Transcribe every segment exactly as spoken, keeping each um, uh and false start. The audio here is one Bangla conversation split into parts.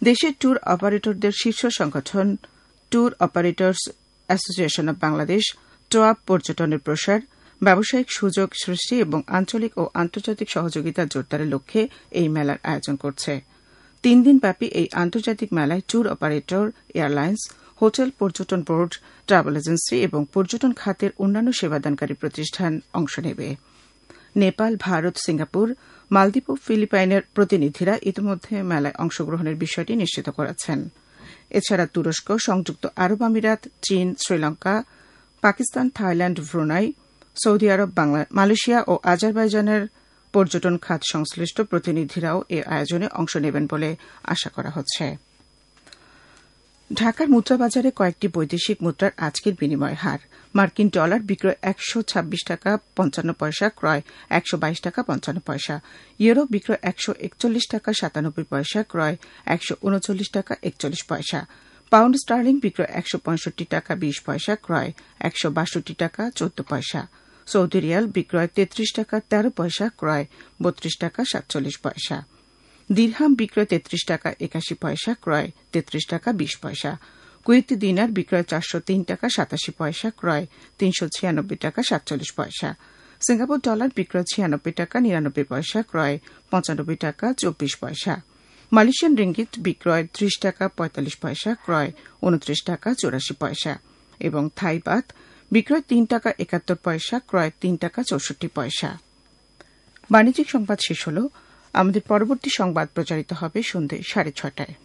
দেশের ট্যুর অপারেটরদের শীর্ষ সংগঠন tour operators association of Bangladesh টোয়াব পর্যটনের প্রসার, ব্যবসায়িক সুযোগ সৃষ্টি এবং আঞ্চলিক ও আন্তর্জাতিক সহযোগিতা জোরদারের লক্ষ্যে এই মেলার আয়োজন করছে। তিন দিনব্যাপী এই আন্তর্জাতিক মেলায় ট্যুর অপারেটর, এয়ারলাইন্স, হোটেল, পর্যটন বোর্ড, ট্রাভেল এজেন্সি এবং পর্যটন খাতের অন্যান্য সেবাদানকারী প্রতিষ্ঠান অংশ নেবে। নেপাল, ভারত, সিঙ্গাপুর, মালদ্বীপ ও ফিলিপাইনের প্রতিনিধিরা ইতিমধ্যে মেলায় অংশগ্রহণের বিষয়টি নিশ্চিত করেছেন। এছাড়া তুরস্ক, সংযুক্ত আরব আমিরাত, চীন, Sri Lanka, Pakistan, Thailand, Brunei, Saudi আরব, মালয়েশিয়া ও আজারবাইজানের পর্যটন খাত সংশ্লিষ্ট প্রতিনিধিরাও এ আয়োজনে অংশ নেবেন বলে আশা করা হচ্ছে। ঢাকার মুদ্রাবাজারে কয়েকটি বৈদেশিক মুদ্রার আজকের বিনিময় হার: মার্কিন ডলার বিক্রয় একশো ছাব্বিশ টাকা পঞ্চান্ন পয়সা, ক্রয় একশো বাইশ টাকা পঞ্চান্ন পয়সা। ইউরো বিক্রয় একশো একচল্লিশ টাকা সাতানব্বই পয়সা, ক্রয় একশো উনচল্লিশ টাকা একচল্লিশ পয়সা। পাউন্ড স্টার্লিং বিক্রয় একশো পঁয়ষট্টি টাকা বিশ পয়সা, ক্রয় একশো বাষট্টি টাকা চোদ্দ পয়সা। সৌদি রিয়াল বিক্রয় তেত্রিশ টাকা তেরো পয়সা, ক্রয় বত্রিশ টাকা সাতচল্লিশ পয়সা। দিরহাম বিক্রয় তেত্রিশ টাকা একাশি পয়সা, ক্রয় তেত্রিশ টাকা বিশ পয়সা। কুয়েতি দিনার বিক্রয় চারশো তিন টাকা সাতাশি পয়সা, ক্রয় তিনশো ছিয়ানব্বই টাকা সাতচল্লিশ পয়সা। সিঙ্গাপুর ডলার বিক্রয় ছিয়ানব্বই টাকা নিরানব্বই পয়সা, ক্রয় পঁচানব্বই টাকা চব্বিশ পয়সা। মালয়েশিয়ান রিঙ্গিত বিক্রয় ত্রিশ টাকা পঁয়তাল্লিশ পয়সা, ক্রয় উনত্রিশ টাকা চৌরাশি পয়সা। এবং থাই বাত বিক্রয় তিন টাকা একাত্তর পয়সা, ক্রয় তিন টাকা চৌষট্টি পয়সা। বাণিজ্যিক সংবাদ শেষ হল। আমাদের পরবর্তী সংবাদ প্রচারিত হবে সন্ধ্যে সাড়ে ছটায়।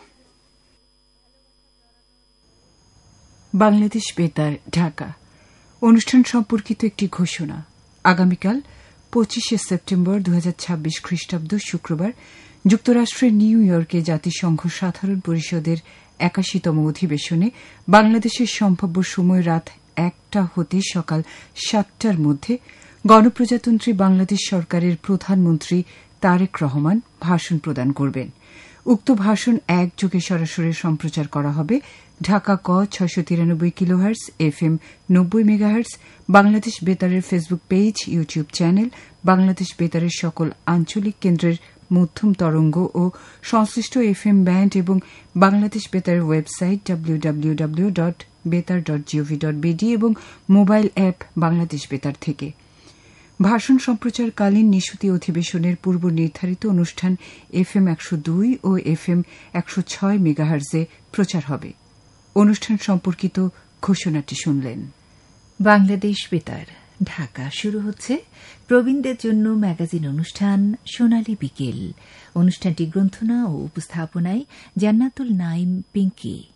বাংলাদেশ বেতার, ঢাকা। অনুষ্ঠান সম্পর্কিত একটি ঘোষণা। আগামীকাল পঁচিশে সেপ্টেম্বর দু হাজার ছাব্বিশ খ্রিস্টাব্দ শুক্রবার যুক্তরাষ্ট্রের নিউ ইয়র্কে জাতিসংঘ সাধারণ পরিষদের একাশিতম অধিবেশনে বাংলাদেশের সম্ভাব্য সময় রাত একটা হতে সকাল সাতটার মধ্যে গণপ্রজাতন্ত্রী বাংলাদেশ সরকারের প্রধানমন্ত্রী তারেক রহমান ভাষণ প্রদান করবেন। উক্ত ভাষণ একযোগে সরাসরি সম্প্রচার করা হবে ঢাকা ক ছয়শ তিরানব্বই কিলোহার্স, এফ এম নব্বই megahertz, Bangladesh বেতারের Facebook page, YouTube channel, Bangladesh বেতারের সকল আঞ্চলিক কেন্দ্রের মধ্যম তরঙ্গ ও সংশ্লিষ্ট এফ এম ব্যান্ড এবং Bangladesh বেতারের website W W W dot বেতার ডট জিওভি ডট বিডি এবং মোবাইল অ্যাপ বাংলাদেশ বেতার থেকে। ভাষণ সম্প্রচারকালীন নিশুতি অধিবেশনের পূর্ব নির্ধারিত অনুষ্ঠান এফ এম একশো দুই ও এফ এম একশো ছয় মেগাহার্জে প্রচার হবে। অনুষ্ঠান সম্পর্কিত ঘোষণাটি শুনলেন। বাংলাদেশ বেতার, ঢাকা। শুরু হচ্ছে প্রবীণদের জন্য ম্যাগাজিন অনুষ্ঠান সোনালী বিকেল। অনুষ্ঠানটি গ্রন্থনা ও উপস্থাপনায় জান্নাতুল নাইম পিঙ্কি।